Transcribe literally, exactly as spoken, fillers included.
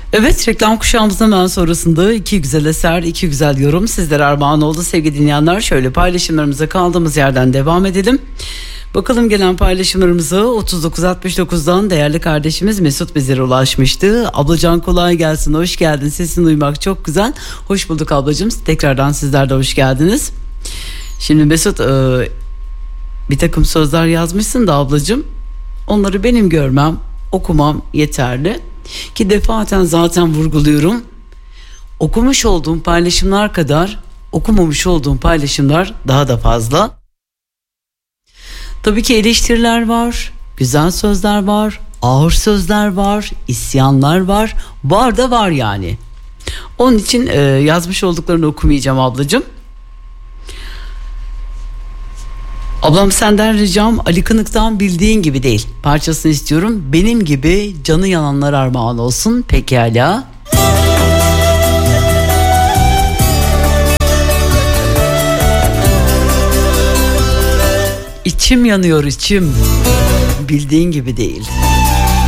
Evet, reklam kuşağımızın hemen sonrasında iki güzel eser, iki güzel yorum sizlere armağan oldu sevgili dinleyenler. Şöyle paylaşımlarımıza kaldığımız yerden devam edelim. Bakalım gelen paylaşımlarımızı. Otuz dokuz altmış dokuzdan değerli kardeşimiz Mesut bizlere ulaşmıştı. Ablacan kolay gelsin, hoş geldin, sesini duymak çok güzel. Hoş bulduk ablacığım, tekrardan sizler de hoş geldiniz. Şimdi Mesut e, bir takım sözler yazmışsın da ablacığım, onları benim görmem, okumam yeterli. Ki defaten zaten vurguluyorum, okumuş olduğum paylaşımlar kadar okumamış olduğum paylaşımlar daha da fazla. Tabii ki eleştiriler var, güzel sözler var, ağır sözler var, isyanlar var, var da var yani. Onun için e, yazmış olduklarını okumayacağım ablacığım. Ablam senden ricam Ali Kınık'tan Bildiğin Gibi Değil parçasını istiyorum. Benim gibi canı yananlar armağan olsun. Pekala. İçim yanıyor içim. Bildiğin gibi değil.